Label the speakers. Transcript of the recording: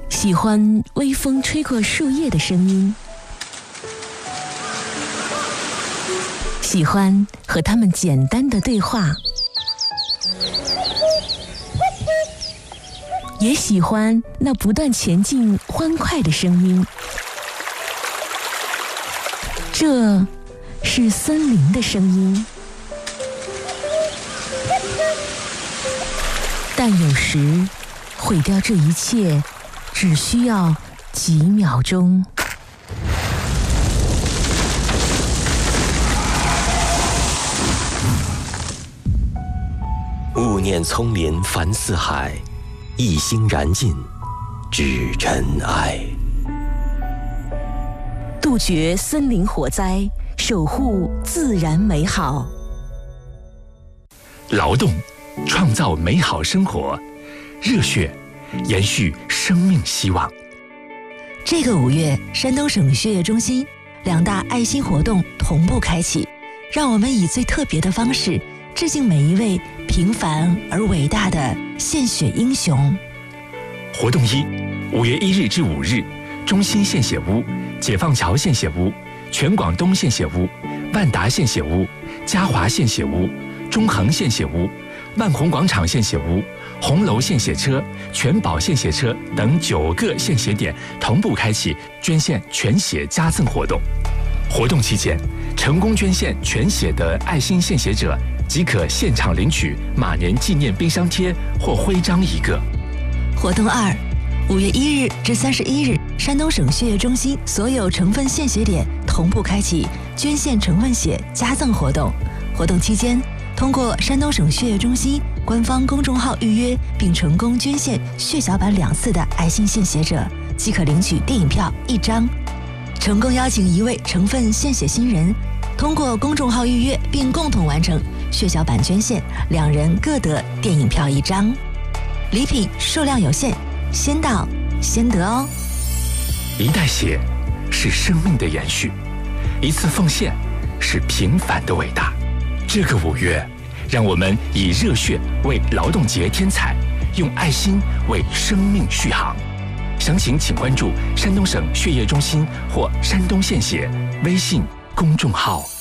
Speaker 1: 喜欢微风吹过树叶的声音，喜欢和他们简单的对话，也喜欢那不断前进欢快的声音。这是森林的声音，但有时毁掉这一切只需要几秒钟。
Speaker 2: 勿念葱林繁四海，一心燃尽只尘埃。
Speaker 1: 杜绝森林火灾，守护自然美好。
Speaker 3: 劳动，创造美好生活；热血，延续生命希望。
Speaker 4: 这个5月，山东省血液中心2大爱心活动同步开启，让我们以最特别的方式致敬每一位平凡而伟大的献血英雄。
Speaker 3: 活动1，5月1日至5日，中心献血屋、解放桥献血屋、全广东献血屋、万达献血屋、嘉华献血屋、中恒献血屋、万虹广场献血屋、红楼献血车、全宝献血车等9个献血点同步开启捐献全血加赠活动。活动期间，成功捐献全血的爱心献血者即可现场领取马年纪念冰箱贴或徽章1个。
Speaker 4: 活动2，5月1日至31日，山东省血液中心所有成分献血点同步开启捐献成分血加赠活动。活动期间，通过山东省血液中心官方公众号预约并成功捐献血小板2次的爱心献血者，即可领取电影票1张。成功邀请1位成分献血新人，通过公众号预约并共同完成血小板捐献，2人各得电影票1张。礼品数量有限，先到先得哦。
Speaker 3: 一袋血是生命的延续，一次奉献是平凡的伟大。这个5月，让我们以热血为劳动节添彩，用爱心为生命续航。详情请关注山东省血液中心或山东献血微信公众号。